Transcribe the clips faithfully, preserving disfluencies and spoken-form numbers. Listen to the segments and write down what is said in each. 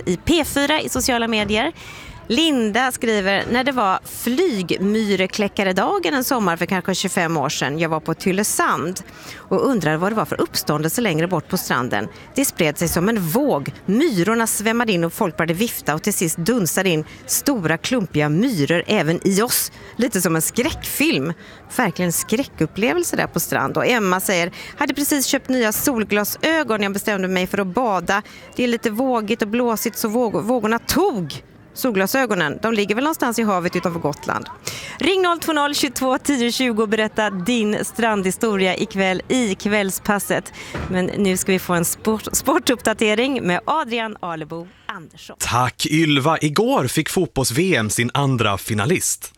i P fyra i sociala medier. Linda skriver, när det var flygmyrekläckaredagen en sommar för kanske tjugofem år sedan. Jag var på Tylösand och undrade vad det var för uppståndelse längre bort på stranden. Det spred sig som en våg. Myrorna svämmade in och folk började vifta och till sist dunsade in stora klumpiga myror även i oss. Lite som en skräckfilm. Verkligen skräckupplevelse där på strand. Och Emma säger, hade precis köpt nya solglasögon. Jag bestämde mig för att bada. Det är lite vågigt och blåsigt så våg- vågorna tog. Solglasögonen, de ligger väl någonstans i havet utanför Gotland. Ring noll två noll tjugotvå tio tjugo och berätta din strandhistoria ikväll i Kvällspasset. Men nu ska vi få en sport, sportuppdatering med Adrian Alebo Andersson. Tack Ylva, igår fick fotbolls-V M sin andra finalist.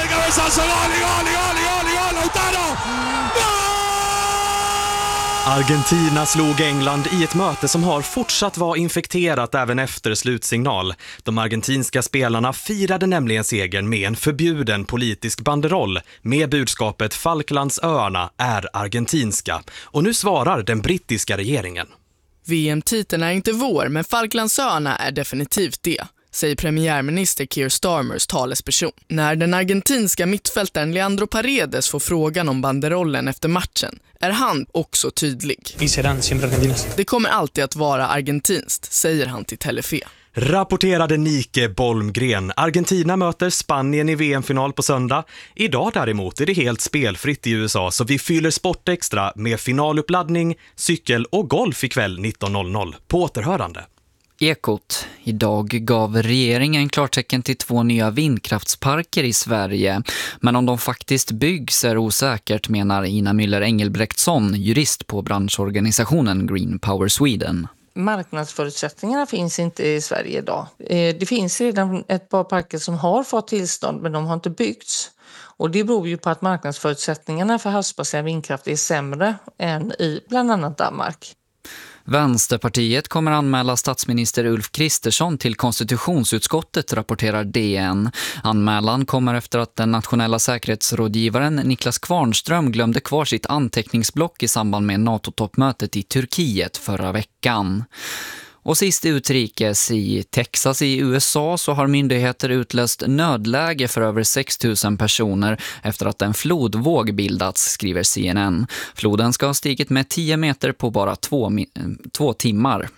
Argentina slog England i ett möte som har fortsatt vara infekterat även efter slutsignal. De argentinska spelarna firade nämligen segern med en förbjuden politisk banderoll med budskapet Falklandsöarna är argentinska. Och nu svarar den brittiska regeringen. V M-titeln är inte vår, men Falklandsöarna är definitivt det, säger premiärminister Keir Starmers talesperson. När den argentinska mittfältaren Leandro Paredes får frågan om banderollen efter matchen är han också tydlig. Det kommer alltid att vara argentinskt, säger han till Telefe. Rapporterade Nike Bolmgren. Argentina möter Spanien i V M-final på söndag. Idag däremot är det helt spelfritt i U S A så vi fyller sport extra med finaluppladdning, cykel och golf ikväll nitton noll noll. På återhörande. Ekot. Idag gav regeringen klartecken till två nya vindkraftsparker i Sverige. Men om de faktiskt byggs är osäkert, menar Ina Müller-Engelbrektsson, jurist på branschorganisationen Green Power Sweden. Marknadsförutsättningarna finns inte i Sverige idag. Det finns redan ett par parker som har fått tillstånd men de har inte byggts. Och det beror ju på att marknadsförutsättningarna för havsbaserad vindkraft är sämre än i bland annat Danmark. Vänsterpartiet kommer anmäla statsminister Ulf Kristersson till konstitutionsutskottet, rapporterar D N. Anmälan kommer efter att den nationella säkerhetsrådgivaren Niklas Kvarnström glömde kvar sitt anteckningsblock i samband med NATO-toppmötet i Turkiet förra veckan. Och sist utrikes, i Texas i U S A så har myndigheter utlöst nödläge för över sex tusen personer efter att en flodvåg bildats, skriver C N N. Floden ska ha stigit med tio meter på bara två, två timmar.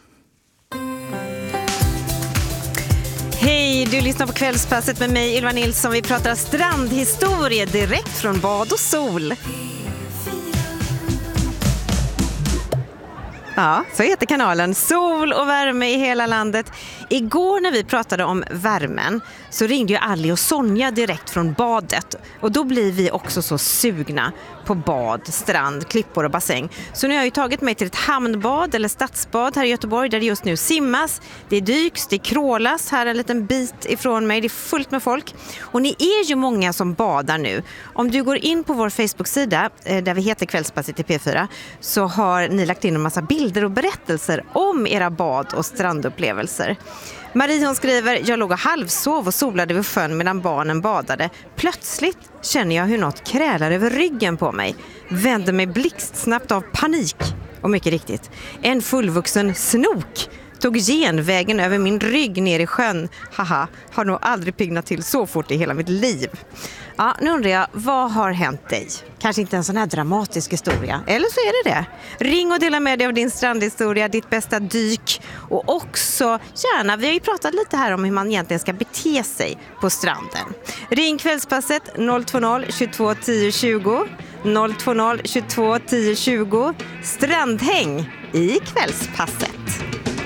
Hej, du lyssnar på Kvällspasset med mig Ylva Nilsson. Vi pratar strandhistoria direkt från bad och sol. Ja, så heter kanalen. Sol och värme i hela landet. Igår när vi pratade om värmen så ringde ju Ali och Sonja direkt från badet. Och då blir vi också så sugna på bad, strand, klippor och bassäng. Så nu har jag ju tagit mig till ett hamnbad eller stadsbad här i Göteborg där det just nu simmas. Det dyks, det krålas här en liten bit ifrån mig. Det är fullt med folk. Och ni är ju många som badar nu. Om du går in på vår Facebook-sida där vi heter Kvällspasset i P fyra så har ni lagt in en massa bilder och berättelser om era bad- och strandupplevelser. Marie hon skriver, jag låg och halvsov och solade vid sjön medan barnen badade. Plötsligt känner jag hur något krälar över ryggen på mig. Vänder mig blixtsnabbt av panik. Och mycket riktigt, en fullvuxen snok tog genvägen över min rygg ner i sjön. Haha, har nog aldrig pignat till så fort i hela mitt liv. Ja, nu undrar jag, vad har hänt dig? Kanske inte en sån här dramatisk historia. Eller så är det det. Ring och dela med dig av din strandhistoria, ditt bästa dyk. Och också, gärna, vi har ju pratat lite här om hur man egentligen ska bete sig på stranden. Ring Kvällspasset noll två noll tjugotvå tio tjugo. noll två noll tjugotvå tio tjugo. Strandhäng i Kvällspasset.